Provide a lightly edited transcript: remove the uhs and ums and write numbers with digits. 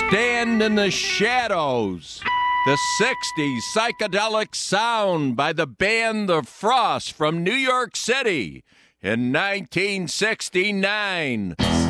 Stand in the Shadows. The 60s psychedelic sound by the band The Frost from New York City in 1969.